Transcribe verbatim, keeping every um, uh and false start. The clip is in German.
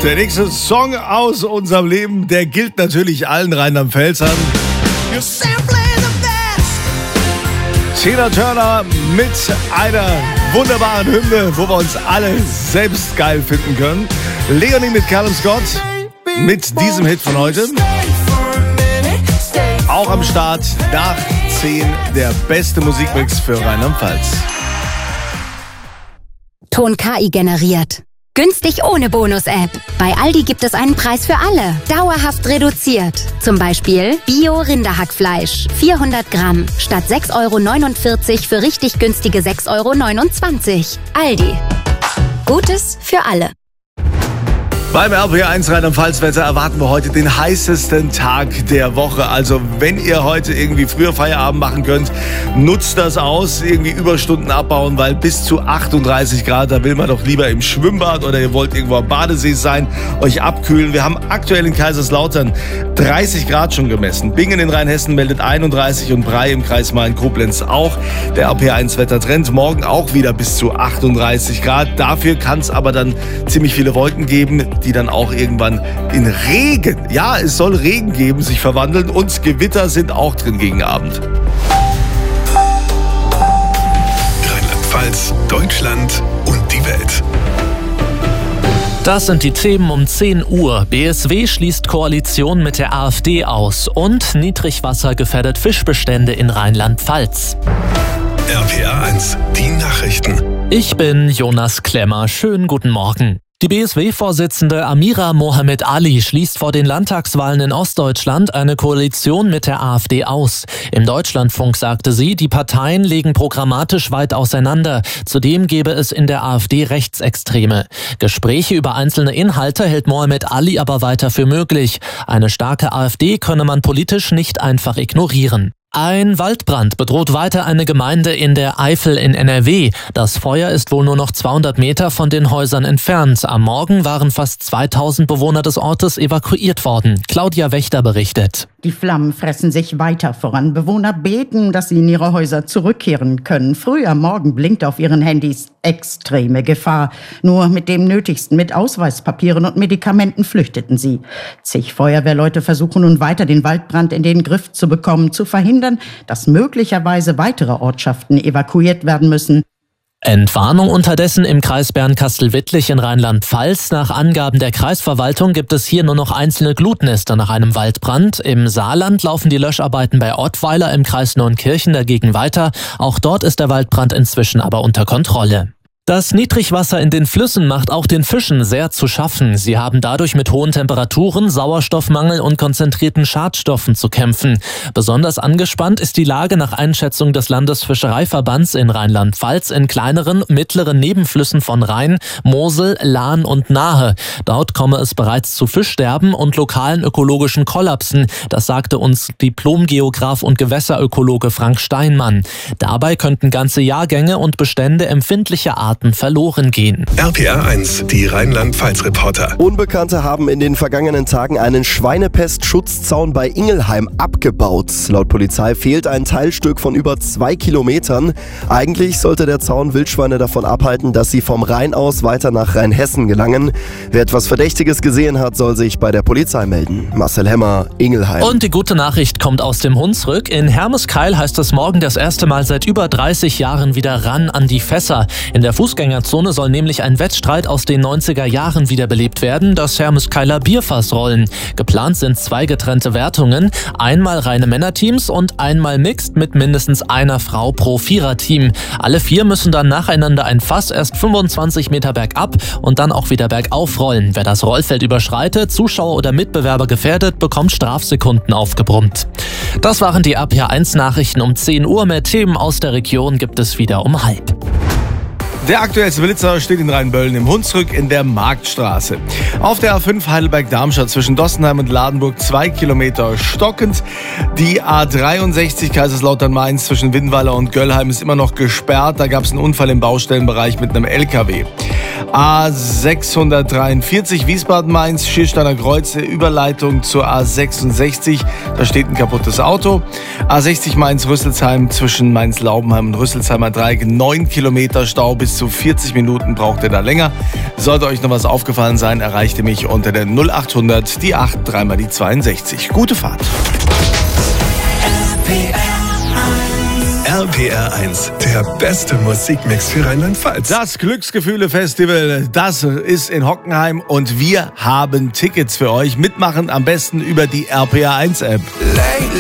Der nächste Song aus unserem Leben, der gilt natürlich allen Rheinland-Pfälzern. Tina Turner mit einer wunderbaren Hymne, wo wir uns alle selbst geil finden können. Leonie mit Callum Scott mit diesem Hit von heute. Auch am Start nach zehn der beste Musikmix für Rheinland-Pfalz. Ton K I generiert. Günstig ohne Bonus-App. Bei Aldi gibt es einen Preis für alle. Dauerhaft reduziert. Zum Beispiel Bio-Rinderhackfleisch. vierhundert Gramm. Statt sechs Euro neunundvierzig für richtig günstige sechs Euro neunundzwanzig. Aldi. Gutes für alle. Beim R P R eins Rheinland-Pfalz-Wetter erwarten wir heute den heißesten Tag der Woche. Also wenn ihr heute irgendwie früher Feierabend machen könnt, nutzt das aus, irgendwie Überstunden abbauen, weil bis zu achtunddreißig Grad, da will man doch lieber im Schwimmbad oder ihr wollt irgendwo am Badesee sein, euch abkühlen. Wir haben aktuell in Kaiserslautern dreißig Grad schon gemessen. Bingen in Rheinhessen meldet einunddreißig und Bray im Kreis Main-Koblenz auch. Der R P R eins Wettertrend morgen auch wieder bis zu achtunddreißig Grad. Dafür kann es aber dann ziemlich viele Wolken geben, die dann auch irgendwann in Regen, ja, es soll Regen geben, sich verwandeln und Gewitter sind auch drin gegen Abend. Rheinland-Pfalz, Deutschland und die Welt. Das sind die Themen um zehn Uhr. B S W schließt Koalition mit der AfD aus und Niedrigwasser gefährdet Fischbestände in Rheinland-Pfalz. R P R eins, die Nachrichten. Ich bin Jonas Klemmer. Schönen guten Morgen. Die B S W-Vorsitzende Amira Mohamed Ali schließt vor den Landtagswahlen in Ostdeutschland eine Koalition mit der AfD aus. Im Deutschlandfunk sagte sie, die Parteien legen programmatisch weit auseinander. Zudem gebe es in der AfD Rechtsextreme. Gespräche über einzelne Inhalte hält Mohamed Ali aber weiter für möglich. Eine starke AfD könne man politisch nicht einfach ignorieren. Ein Waldbrand bedroht weiter eine Gemeinde in der Eifel in N R W. Das Feuer ist wohl nur noch zweihundert Meter von den Häusern entfernt. Am Morgen waren fast zweitausend Bewohner des Ortes evakuiert worden. Claudia Wächter berichtet. Die Flammen fressen sich weiter voran. Bewohner beten, dass sie in ihre Häuser zurückkehren können. Früh am Morgen blinkt auf ihren Handys extreme Gefahr. Nur mit dem Nötigsten, mit Ausweispapieren und Medikamenten flüchteten sie. Zig Feuerwehrleute versuchen nun weiter, den Waldbrand in den Griff zu bekommen, zu verhindern, dass möglicherweise weitere Ortschaften evakuiert werden müssen. Entwarnung unterdessen im Kreis Bernkastel-Wittlich in Rheinland-Pfalz. Nach Angaben der Kreisverwaltung gibt es hier nur noch einzelne Glutnester nach einem Waldbrand. Im Saarland laufen die Löscharbeiten bei Ottweiler im Kreis Neunkirchen dagegen weiter. Auch dort ist der Waldbrand inzwischen aber unter Kontrolle. Das Niedrigwasser in den Flüssen macht auch den Fischen sehr zu schaffen. Sie haben dadurch mit hohen Temperaturen, Sauerstoffmangel und konzentrierten Schadstoffen zu kämpfen. Besonders angespannt ist die Lage nach Einschätzung des Landesfischereiverbands in Rheinland-Pfalz in kleineren, mittleren Nebenflüssen von Rhein, Mosel, Lahn und Nahe. Dort komme es bereits zu Fischsterben und lokalen ökologischen Kollapsen. Das sagte uns Diplom-Geograf und Gewässerökologe Frank Steinmann. Dabei könnten ganze Jahrgänge und Bestände empfindlicher Arten verloren gehen. R P R eins, die Rheinland-Pfalz-Reporter. Unbekannte haben in den vergangenen Tagen einen Schweinepest-Schutzzaun bei Ingelheim abgebaut. Laut Polizei fehlt ein Teilstück von über zwei Kilometern. Eigentlich sollte der Zaun Wildschweine davon abhalten, dass sie vom Rhein aus weiter nach Rheinhessen gelangen. Wer etwas Verdächtiges gesehen hat, soll sich bei der Polizei melden. Marcel Hemmer, Ingelheim. Und die gute Nachricht kommt aus dem Hunsrück. In Hermeskeil heißt es morgen das erste Mal seit über dreißig Jahren wieder ran an die Fässer. In der Fußgängerzone soll nämlich ein Wettstreit aus den neunziger Jahren wiederbelebt werden, das Hermeskeiler Bierfassrollen. Geplant sind zwei getrennte Wertungen, einmal reine Männerteams und einmal Mixed mit mindestens einer Frau pro Viererteam. Alle vier müssen dann nacheinander ein Fass erst fünfundzwanzig Meter bergab und dann auch wieder bergauf rollen. Wer das Rollfeld überschreitet, Zuschauer oder Mitbewerber gefährdet, bekommt Strafsekunden aufgebrummt. Das waren die R P R eins Nachrichten um zehn Uhr. Mehr Themen aus der Region gibt es wieder um halb. Der aktuellste Blitzer steht in Rheinböllen im Hunsrück in der Marktstraße. Auf der A fünf Heidelberg-Darmstadt zwischen Dossenheim und Ladenburg zwei Kilometer stockend. Die A dreiundsechzig Kaiserslautern-Mainz zwischen Winnweiler und Göllheim ist immer noch gesperrt. Da gab es einen Unfall im Baustellenbereich mit einem L K W. A sechshundertdreiundvierzig Wiesbaden-Mainz, Schiersteiner Kreuz, Überleitung zur A sechsundsechzig. Da steht ein kaputtes Auto. A sechzig Mainz-Rüsselsheim zwischen Mainz-Laubenheim und Rüsselsheimer Dreieck neun Kilometer Stau bis bis zu vierzig Minuten braucht ihr da länger. Sollte euch noch was aufgefallen sein, erreicht ihr mich unter der null acht hundert, die acht, dreimal die zweiundsechzig. Gute Fahrt. R P R eins, der beste Musikmix für Rheinland-Pfalz. Das Glücksgefühle-Festival, das ist in Hockenheim und wir haben Tickets für euch. Mitmachen am besten über die R P R eins App.